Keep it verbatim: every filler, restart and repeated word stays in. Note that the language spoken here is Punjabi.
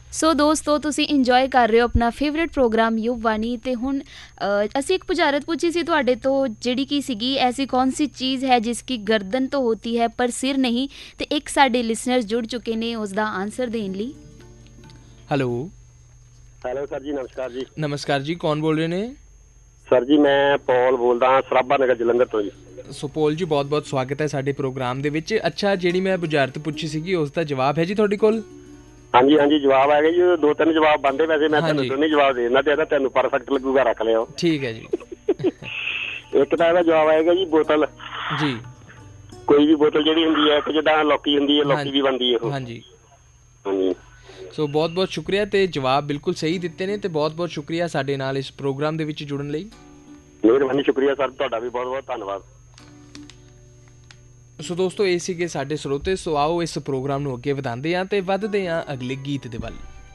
ਸੋ ਦੋਸਤੋ, ਤੁਸੀਂ ਇੰਜੋਏ ਕਰ ਰਹੇ ਹੋ ਆਪਣਾ ਫੇਵਰੇਟ ਪ੍ਰੋਗਰਾਮ ਯੁਵ ਵਾਣੀ। ਅਤੇ ਹੁਣ ਅਸੀਂ ਇੱਕ ਬੁਝਾਰਤ ਪੁੱਛੀ ਸੀ ਤੁਹਾਡੇ ਤੋਂ, ਜਿਹੜੀ ਕਿ ਸੀਗੀ ਐਸੀ ਕੌਣ ਸੀ ਚੀਜ਼ ਹੈ ਜਿਸ ਕੀ ਗਰਦਨ ਤੋਂ ਹੋਤੀ ਹੈ ਪਰ ਸਿਰ ਨਹੀਂ। ਅਤੇ ਇੱਕ ਸਾਡੇ ਲਿਸਨਰਸ ਜੁੜ ਚੁੱਕੇ ਨੇ ਉਸ ਦਾ ਆਨਸਰ ਦੇਣ ਲਈ। ਹੈਲੋ ਹੈਲੋ ਸਰ ਜੀ, ਨਮਸਕਾਰ ਜੀ। ਨਮਸਕਾਰ ਜੀ, ਕੌਣ ਬੋਲ ਰਹੇ ਨੇ? ਸਰ ਜੀ ਮੈਂ ਪੌਲ ਬੋਲਦਾ ਹਾਂ, ਸਰਾਭਾ ਨਗਰ ਜਲੰਧਰ ਤੋਂ ਜੀ। ਸੋ ਪੌਲ ਜੀ, ਬਹੁਤ ਬਹੁਤ ਸਵਾਗਤ ਹੈ ਸਾਡੇ ਪ੍ਰੋਗਰਾਮ ਦੇ ਵਿੱਚ। ਅੱਛਾ, ਜਿਹੜੀ ਮੈਂ ਬੁਝਾਰਤ ਪੁੱਛੀ ਸੀਗੀ ਉਸ ਦਾ ਜਵਾਬ ਹੈ ਜੀ ਤੁਹਾਡੇ ਕੋਲ? ਹਾਂਜੀ ਹਾਂਜੀ, ਜਵਾਬ ਹੈਗਾ ਜੀ। ਦੋ ਤਿੰਨ ਜਵਾਬ ਬਣਦੇ, ਵੈਸੇ ਮੈਂ ਤੁਹਾਨੂੰ ਹਾਂਜੀ। ਦੋਨੇ ਜਵਾਬ ਦੇ ਦਿੰਦਾ ਤੇ ਇਹਦਾ ਤੁਹਾਨੂੰ ਪਰਫੈਕਟ ਲੱਗੂਗਾ, ਰੱਖ ਲਿਓ। ਠੀਕ ਹੈ ਜੀ। ਇੱਕ ਤਾਂ ਇਹਦਾ ਜਵਾਬ ਆਏਗਾ ਜੀ ਬੋਤਲ ਜੀ। ਕੋਈ ਵੀ ਬੋਤਲ ਜਿਹੜੀ ਹੁੰਦੀ ਹੈ, ਇੱਕ ਜਿੱਦਾਂ ਲੌਕੀ ਹੁੰਦੀ ਹੈ, ਲੌਕੀ ਵੀ ਬਣਦੀ ਹੈ ਉਹ। ਹਾਂਜੀ ਹਾਂਜੀ। ਸੋ ਬਹੁਤ ਬਹੁਤ ਸ਼ੁਕਰੀਆ, ਤੇ ਜਵਾਬ ਬਿਲਕੁਲ ਸਹੀ ਦਿੱਤੇ ਨੇ, ਤੇ ਬਹੁਤ ਬਹੁਤ ਸ਼ੁਕਰੀਆ ਸਾਡੇ ਨਾਲ ਇਸ ਪ੍ਰੋਗਰਾਮ ਦੇ ਵਿੱਚ ਜੁੜਨ ਲਈ। ਮਿਹਰਬਾਨੀ, ਸ਼ੁਕਰੀਆ ਸਰ, ਤੁਹਾਡਾ ਵੀ ਬਹੁਤ ਬਹੁਤ ਧੰਨਵਾਦ। ਸੋ ਦੋਸਤੋ, ਇਹ ਸੀਗੇ ਸਾਡੇ ਸਰੋਤੇ। ਸੋ ਆਓ ਇਸ ਪ੍ਰੋਗਰਾਮ ਨੂੰ ਅੱਗੇ ਵਧਾਉਂਦੇ ਹਾਂ ਤੇ ਵੱਧਦੇ ਹਾਂ ਅਗਲੇ ਗੀਤ ਦੇ ਵੱਲ।